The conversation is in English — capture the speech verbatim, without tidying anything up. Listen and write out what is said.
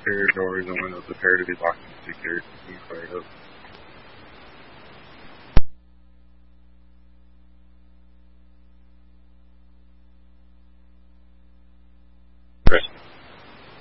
exterior doors and windows appear to be locked and secured. Please fire up.